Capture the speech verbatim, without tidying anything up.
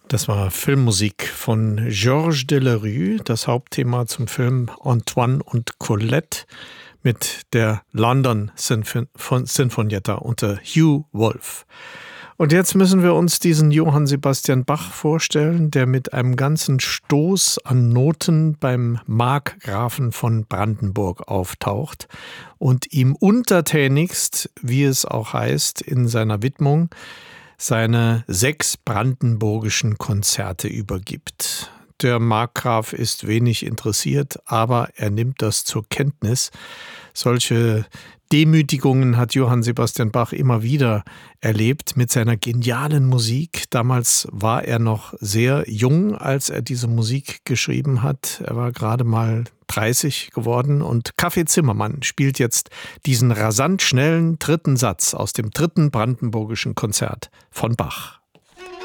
Das war Filmmusik von Georges Delerue, das Hauptthema zum Film Antoine und Colette mit der London Sinfonietta unter Hugh Wolf. Und jetzt müssen wir uns diesen Johann Sebastian Bach vorstellen, der mit einem ganzen Stoß an Noten beim Markgrafen von Brandenburg auftaucht und ihm untertänigst, wie es auch heißt in seiner Widmung, seine sechs brandenburgischen Konzerte übergibt. Der Markgraf ist wenig interessiert, aber er nimmt das zur Kenntnis. Solche Demütigungen hat Johann Sebastian Bach immer wieder erlebt mit seiner genialen Musik. Damals war er noch sehr jung, als er diese Musik geschrieben hat. Er war gerade mal dreißig geworden und Kaffee Zimmermann spielt jetzt diesen rasant schnellen dritten Satz aus dem dritten brandenburgischen Konzert von Bach.